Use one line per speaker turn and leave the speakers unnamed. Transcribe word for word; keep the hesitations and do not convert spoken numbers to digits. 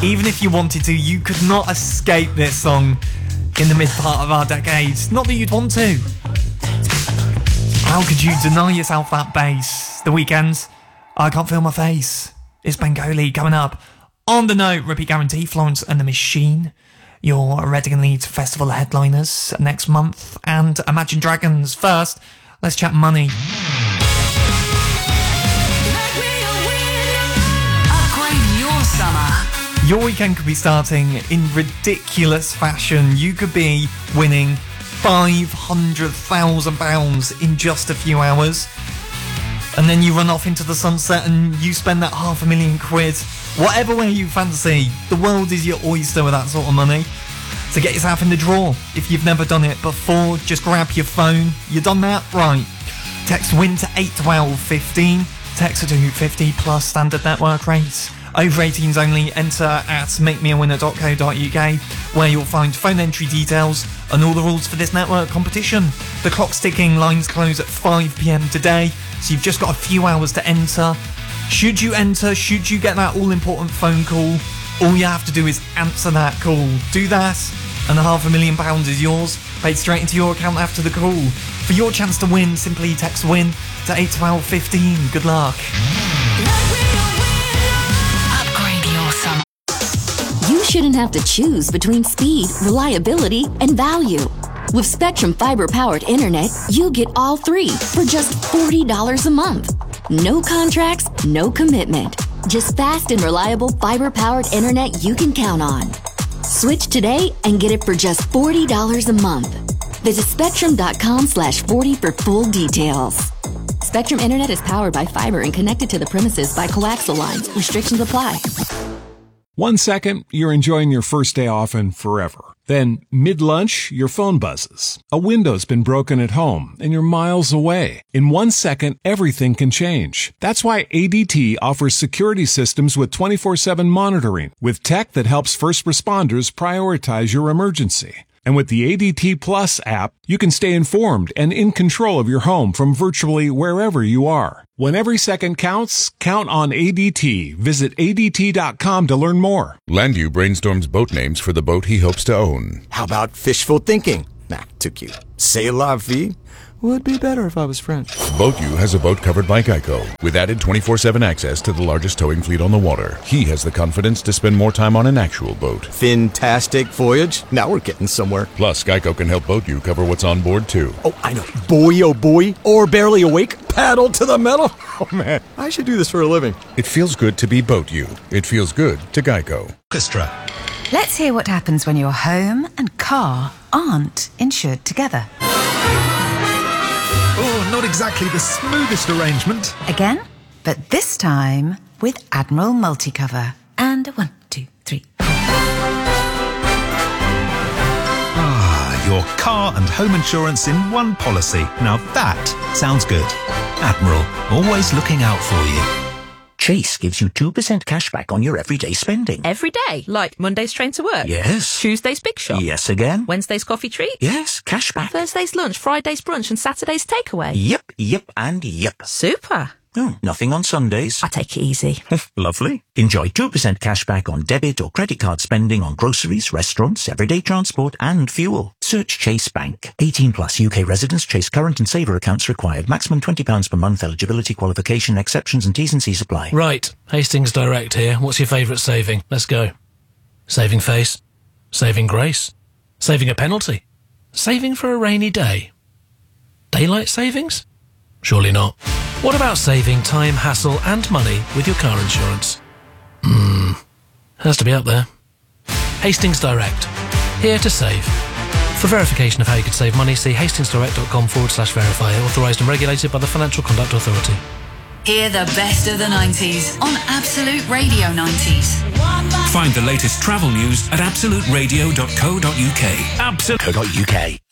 Even if you wanted to, you could not escape this song in the mid part of our decade. Not that you'd want to. How could you deny yourself that bass? The Weeknd, I Can't Feel My Face. It's Bengali coming up. On the note, Repeat Guarantee, Florence and the Machine, your Reading and Leeds Festival headliners next month, and Imagine Dragons. First, let's chat money.
Upgrade your summer.
Your weekend could be starting in ridiculous fashion. You could be winning five hundred thousand pounds in just a few hours. And then you run off into the sunset and you spend that half a million quid. Whatever way you fancy, the world is your oyster with that sort of money. So get yourself in the draw. If you've never done it before, just grab your phone. You done that? Right. Text WIN to eight twelve fifteen. Text to two fifty plus standard network rates. Over eighteens only. Enter at make me a winner dot co dot uk, where you'll find phone entry details and all the rules for this network competition. The clock's ticking, lines close at five p.m. today, so you've just got a few hours to enter. Should you enter, should you get that all-important phone call, all you have to do is answer that call. Do that, and the half a million pounds is yours, paid straight into your account after the call. For your chance to win, simply text WIN to eight twelve fifteen. Good luck.
You shouldn't have to choose between speed, reliability, and value. With Spectrum Fiber-powered internet, you get all three for just forty dollars a month. No contracts, no commitment. Just fast and reliable fiber-powered internet you can count on. Switch today and get it for just forty dollars a month. Visit spectrum.com slash 40 for full details. Spectrum Internet is powered by fiber and connected to the premises by coaxial lines. Restrictions apply.
One second, you're enjoying your first day off and forever. Then, mid-lunch, your phone buzzes. A window's been broken at home, and you're miles away. In one second, everything can change. That's why A D T offers security systems with twenty-four seven monitoring, with tech that helps first responders prioritize your emergency. And with the A D T Plus app, you can stay informed and in control of your home from virtually wherever you are. When every second counts, count on A D T. Visit A D T dot com to learn more.
Landu brainstorms boat names for the boat he hopes to own.
How about fishful thinking? Nah, too cute. C'est la vie? Would be better if I was French.
BoatU has a boat covered by Geico, with added twenty-four seven access to the largest towing fleet on the water. He has the confidence to spend more time on an actual boat.
Fantastic voyage. Now we're getting somewhere.
Plus, Geico can help BoatU cover what's on board, too.
Oh, I know. Boy, oh boy. Or barely awake. Paddle to the metal. Oh, man. I should do this for a living.
It feels good to be BoatU. It feels good to Geico.
Orchestra. Let's hear what happens when your home and car aren't insured together.
Oh, not exactly the smoothest arrangement.
Again, but this time with Admiral Multicover. And one, two, three.
Ah, your car and home insurance in one policy. Now that sounds good. Admiral, always looking out for you.
Chase gives you two percent cash back on your everyday spending.
Every day? Like Monday's train to work?
Yes.
Tuesday's big shop?
Yes again.
Wednesday's coffee treat?
Yes, cash back.
Thursday's lunch, Friday's brunch and Saturday's takeaway?
Yep, yep and yep.
Super.
Oh, nothing on Sundays.
I take it easy.
Lovely. Enjoy two percent cash back on debit or credit card spending on groceries, restaurants, everyday transport and fuel. Search Chase Bank. eighteen plus U K residents. Chase current and saver accounts required. Maximum twenty pounds per month. Eligibility, qualification, exceptions and T's and C's apply.
Right. Hastings Direct here. What's your favourite saving? Let's go. Saving face. Saving grace. Saving a penalty. Saving for a rainy day. Daylight savings? Surely not. What about saving time, hassle and money with your car insurance? Hmm. Has to be up there. Hastings Direct. Here to save. For verification of how you could save money, see hastingsdirect.com forward slash verify. Authorised and regulated by the Financial Conduct Authority.
Hear the best of the nineties on Absolute Radio nineties.
Find the latest travel news at absolute radio dot co dot uk.
absolute dot co dot uk.